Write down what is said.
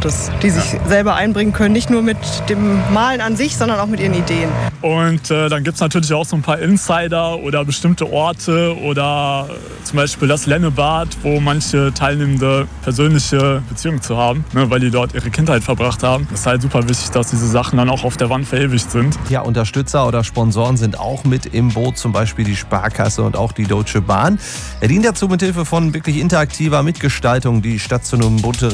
die sich selber einbringen können, nicht nur mit dem Malen an sich, sondern auch mit ihren Ideen. Und dann gibt es natürlich auch so ein paar Insider oder bestimmte Orte oder zum Beispiel das Lennebad, wo manche Teilnehmende persönliche Beziehungen zu haben, ne, weil die dort ihre Kindheit verbracht haben. Es ist halt super wichtig, dass diese Sachen dann auch auf der Wand verewigt sind. Ja, Unterstützer oder Sponsoren sind auch mit im Boot, zum Beispiel die Sparkasse und auch die Deutsche Bahn. Er dient dazu, mithilfe von wirklich interaktiver Mitgestaltung die Stadt zu einem bunteren